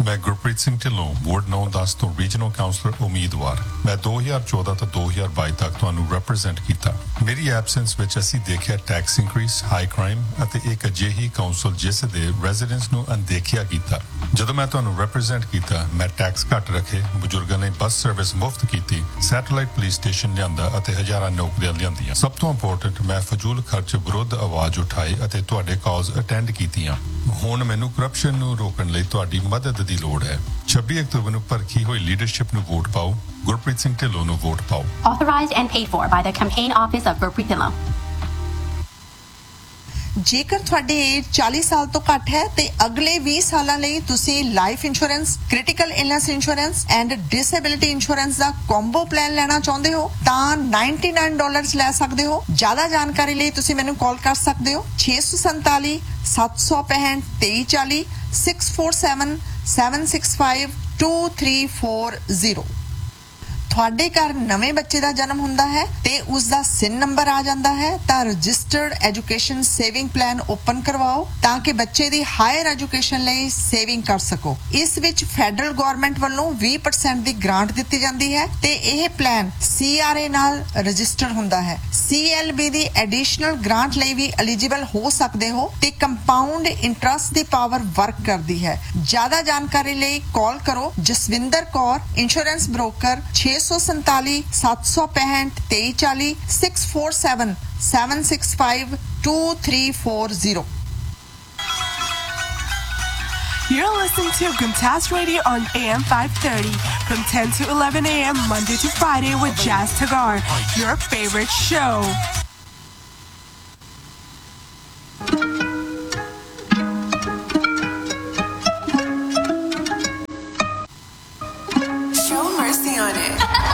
मैं गुरप्रीत सिंह ढिल्लों वार्ड 9-10 ਤੋਂ regional councillor ਉਮੀਦਵਾਰ ਮੈਂ 2014 ਤੋਂ 2022 ਤੱਕ ਤੁਹਾਨੂੰ ਰਿਪਰੈਜ਼ੈਂਟ ਕੀਤਾ ਮੇਰੀ ਐਬਸੈਂਸ ਵਿੱਚ ਅਸੀਂ ਦੇਖਿਆ ਟੈਕਸ ਇਨਕਰੀਸ ਹਾਈ ਕ੍ਰਾਈਮ ਅਤੇ ਇੱਕ ਅਜਿਹੀ ਕਾਉਂਸਲ ਜਿਸ ਦੇ ਰੈਜ਼ੀਡੈਂਟਸ ਨੂੰ ਅਣਦੇਖਿਆ ਕੀਤਾ ਜਦੋਂ ਮੈਂ ਤੁਹਾਨੂੰ ਰਿਪਰੈਜ਼ੈਂਟ ਕੀਤਾ ਮੈਂ ਟੈਕਸ ਘੱਟ ਰੱਖੇ ਬਜ਼ੁਰਗਾਂ ਲਈ ਬੱਸ ਸਰਵਿਸ ਮੁਫਤ ਕੀਤੀ ਸੈਟੇਲਾਈਟ ਪੁਲਿਸ ਸਟੇਸ਼ਨ ਲਿਆਂਦਾ ਅਤੇ ਹਜ਼ਾਰਾਂ ਨੌਕਰੀਆਂ ਲਿਆਂਦੀਆਂ ਸਭ ਤੋਂ ਇੰਪੋਰਟੈਂਟ ਮੈਂ ਫਜ਼ੂਲ ਖਰਚ ਵਿਰੁੱਧ ਆਵਾਜ਼ ਉਠਾਈ ਅਤੇ ਤੁਹਾਡੇ ਕਾਲਸ ਅਟੈਂਡ ਕੀਤੀਆਂ ਹੁਣ ਮੈਨੂੰ ਕਰਪਸ਼ਨ ਨੂੰ ਰੋਕਣ ਲਈ ਤੁਹਾਡੀ ਮਦਦ ਦੀ ਲੋੜ ਹੈ 26 ਅਕਤੂਬਰ ਨੂੰ ਭਰਖੀ ਹੋਈ ਲੀਡਰਸ਼ਿਪ ਨੂੰ ਵੋਟ ਪਾਓ ਗੁਰਪ੍ਰੀਤ ਸਿੰਘ ਢਿੱਲੋਂ ਨੂੰ ਵੋਟ ਪਾਓ Authorized and paid for by the campaign office of Gurpreet Dhillon ਜੇਕਰ ਤੁਹਾਡੀ ਏਜ 40 ਸਾਲ ਤੋਂ ਘੱਟ ਹੈ ਤੇ ਅਗਲੇ 20 ਸਾਲਾਂ ਲਈ ਤੁਸੀਂ life insurance critical illness insurance and disability insurance the combo plan ਲੈਣਾ ਚਾਹੁੰਦੇ ਹੋ ਤਾਂ $99 ਲੈ ਸਕਦੇ ਹੋ ਜ਼ਿਆਦਾ ਜਾਣਕਾਰੀ ਲਈ ਤੁਸੀਂ ਮੈਨੂੰ ਕਾਲ ਕਰ ਸਕਦੇ ਹੋ 647 765 2340 647 765 2340 ਤੁਹਾਡੇ ਘਰ ਨਵੇਂ ਬੱਚੇ ਦਾ ਜਨਮ ਹੁੰਦਾ ਹੈ ਤੇ ਉਸ ਦਾ ਸਿਨ ਨੰਬਰ ਆ ਜਾਂਦਾ ਹੈ ਤਾਂ registered education saving plan open ਕਰਵਾਓ ਤਾਂ ਕਿ ਬੱਚੇ ਦੀ ਹਾਇਰ ਐਜੂਕੇਸ਼ਨ ਲਈ ਸੇਵਿੰਗ ਕਰ ਸਕੋ ਇਸ ਵਿੱਚ ਫੈਡਰਲ ਗਵਰਨਮੈਂਟ ਵੱਲੋਂ 20% ਦੀ ਗ੍ਰਾਂਟ ਦਿੱਤੀ ਜਾਂਦੀ ਹੈ ਤੇ ਇਹ ਪਲਾਨ CRA ਨਾਲ ਰਜਿਸਟਰ ਹੁੰਦਾ ਹੈ CLB ਦੀ ਐਡੀਸ਼ਨਲ ਗ੍ਰਾਂਟ ਲਈ ਵੀ ਐਲੀਜੀਬਲ ਹੋ ਸਕਦੇ ਹੋ ਤੇ ਕੰਪਾਊਂਡ ਇੰਟਰਸਟ ਦੀ ਪਾਵਰ ਵਰਕ ਕਰਦੀ ਹੈ ਜ਼ਿਆਦਾ ਜਾਣਕਾਰੀ ਲਈ ਕਾਲ ਕਰੋ Jaswinder Kaur insurance broker 647 765 2340 647 765 2340 You're listening to Guntas Radio on AM 530 from 10 to 11 a.m. Monday to Friday with Jazz Tagar, your favorite show. Show mercy on it.